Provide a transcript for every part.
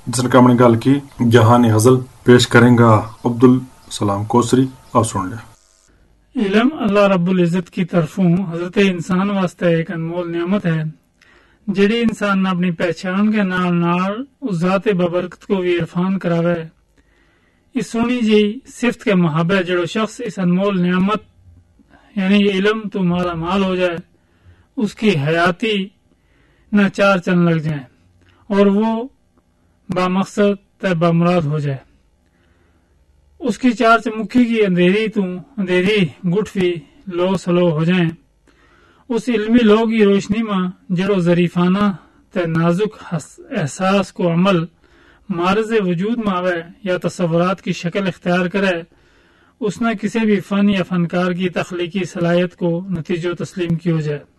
جن کا ہم نے گل کی جہان غزل پیش کریں گا عبدل سلام کوسری. آپ سن لیں. علم اللہ رب العزت کی طرفوں حضرت انسان واسطے ایک انمول نعمت ہے جڑی انسان نے اپنی پہچان کے نال نال اس ذات ببرکت کو بھی عرفان کراوے. اس سونی جی صفت کے محبت جڑو شخص اس انمول نعمت یعنی علم تو مالا مال ہو جائے، اس کی حیاتی نہ چار چند لگ جائیں اور وہ بامقصد تے بامراد ہو جائے. اس کی چار چمکھی کی اندھیری گٹھ بھی لو سلو ہو جائیں. اس علمی لو کی روشنی میں جڑو ظریفانہ تے نازک احساس کو عمل معرض وجود میں آوے یا تصورات کی شکل اختیار کرے، اس نے کسی بھی فن یا فنکار کی تخلیقی صلاحیت کو نتیجہ تسلیم کی ہو جائے.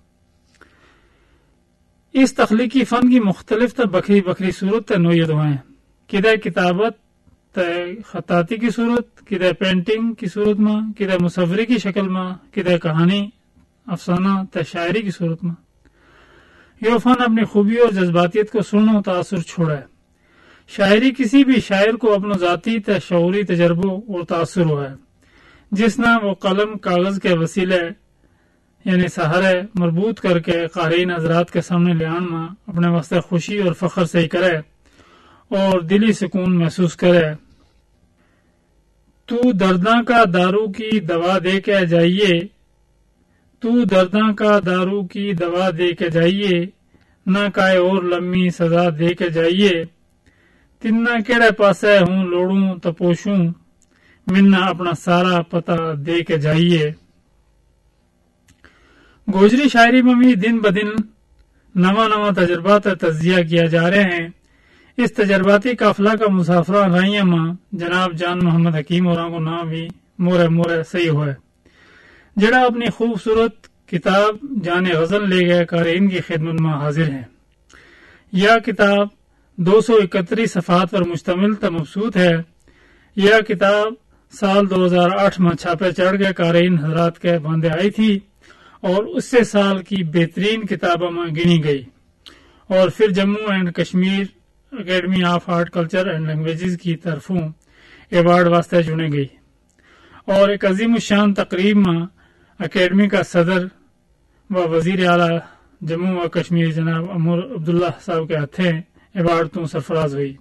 اس تخلیقی فن کی مختلف تے بکری بکری صورت تے نوعیت ہوئے ہیں. کدے کتابت تے خطاطی کی صورت، کدے پینٹنگ کی صورت میں، کدے مصوری کی شکل میں، کدے کہانی افسانہ تے شاعری کی صورت میں. یہ فن اپنی خوبی اور جذباتیت کو سننے و تاثر چھوڑا ہے. شاعری کسی بھی شاعر کو اپنا ذاتی تے شعوری تجربوں اور تاثر ہوا ہے جس نہ وہ قلم کاغذ کے وسیلے یعنی سہارے مربوط کر کے قارئین حضرات کے سامنے لے آنا اپنے واسطے خوشی اور فخر سے ہی کرے اور دلی سکون محسوس کرے. تو درداں کا دارو کی دوا دے کے جائیے، تو درداں کا دارو کی دوا دے کے جائیے، نہ کائے اور لمبی سزا دے کے جائیے. تنہ کیڑے پاسے ہوں لوڑوں تپوشوں، منا اپنا سارا پتہ دے کے جائیے. گوجری شاعری میں بھی دن بدن نواں تجربات تجزیہ کیا جا رہے ہیں. اس تجرباتی قافلہ کا مسافرہ رائیاں ماں جناب جان محمد حکیم اور کو نام بھی مورے صحیح ہوئے، جڑا اپنی خوبصورت کتاب جان غزل لے گئے قارئین کی خدمت میں حاضر ہیں. یہ کتاب 231 صفحات پر مشتمل مبسوط ہے. یہ کتاب سال 2008 میں چھاپے چڑھ کے قارئین حضرات کے باندھے آئی تھی اور اس سے سال کی بہترین کتابوں میں گنی گئی اور پھر Jammu and Kashmir academy of art culture and languages کی طرفوں ایوارڈ واسطے چنی گئی. اور ایک عظیم الشان تقریب میں اکیڈمی کا صدر و وزیر اعلیٰ جموں و کشمیر جناب امور عبداللہ صاحب کے ہاتھیں ایوارڈ تو سرفراز ہوئی.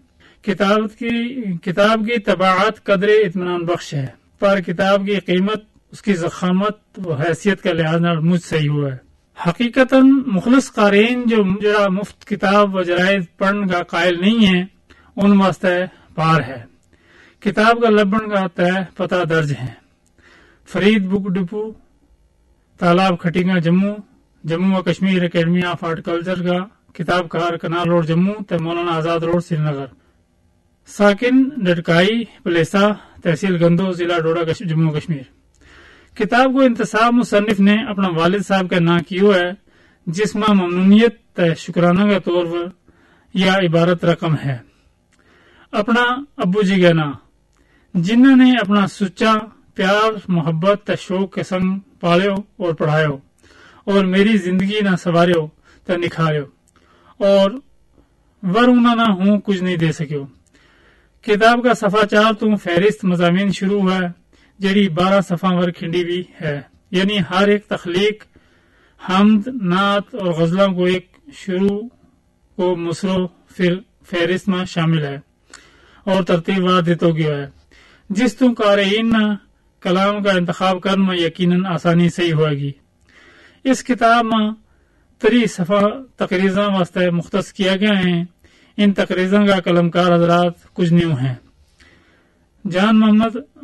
کتاب کی طباعت قدر اطمینان بخش ہے، پر کتاب کی قیمت اس کی ضخامت و حیثیت کا لحاظ مجھ صحیح ہوا ہے. حقیقتاً مخلص قارئین جو جڑا مفت کتاب و جرائد پڑھنے کا قائل نہیں ہیں ان واسطے پار ہے. کتاب کا لبن کا طے پتہ درج ہے. فرید بک ڈپو، تالاب کھٹینگا جموں و Kashmir academy of art culture کا کتاب کار کنال روڈ جموں تے مولانا آزاد روڈ سری نگر. ساکن ڈٹکائی پلیسا تحصیل گندو ضلع ڈوڈا جموں کشمیر. کتاب کو انتصاب مصنف نے اپنا والد صاحب کا نام کیوں ہے جس میں ممنونیت تے شکرانہ کے طور پر یہ عبارت رقم ہے. اپنا ابو جی کا نام جنہوں نے اپنا سچا پیار محبت تے شوق کے سنگ پالیو اور پڑھایو اور میری زندگی نہ سواریو تے نکھاریو اور ورنہ نہ ہوں کچھ نہیں دے سکیو. کتاب کا صفحہ 4 تو فہرست مضامین شروع ہے جڑی 12 صفحہ ور کھنڈی بھی ہے، یعنی ہر ایک تخلیق حمد نعت اور غزلوں کو ایک شروع کو مصرو پھر فہرست میں شامل ہے اور ترتیب وار دیتو گیا ہے جس تو قارئین کلام کا انتخاب کرنے میں یقیناً آسانی سے ہی ہوئے گی. اس کتاب میں 3 صفحہ تقریزاں واسطے مختص کیا گیا ہیں. ان تقریزاں کا قلمکار حضرات کچھ نیو ہیں: جان محمد